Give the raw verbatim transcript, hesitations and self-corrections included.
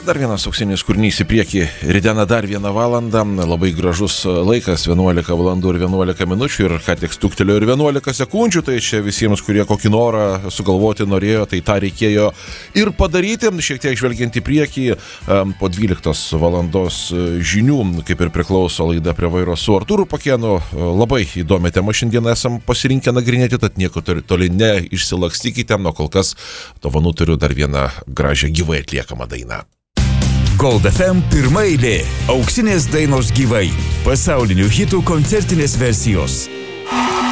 Dar vienas auksinis kūrinys į priekį, ridena dar vieną valandą, labai gražus laikas, vienuolika valandų ir vienuolika minučių ir ką tik stuktelėjo ir vienuolika sekundžių, tai čia visiems, kurie kokį norą sugalvoti norėjo, tai tą reikėjo ir padaryti, šiek tiek žvelgiant į priekį, po dvyliktos valandos žinių, kaip ir priklauso laida Prie vairo su Artūru Pakėnu, labai įdomią temą šiandien esam pasirinkę nagrinėti, tad nieko toli neišsilakstykite, o kol kas dovanų turiu dar vieną gražią gyvai atliekamą dainą. Gold F M pirma eilė. Auksinės dainos gyvai. Pasaulinių hitų koncertinės versijos.